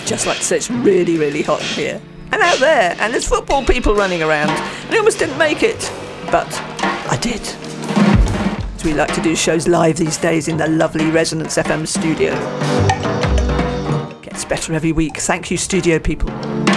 just like to say it's really, really hot in here. And out there, and there's football people running around. And I almost didn't make it, but I did. As we like to do shows live these days in the lovely Resonance FM studio. Gets better every week. Thank you, studio people.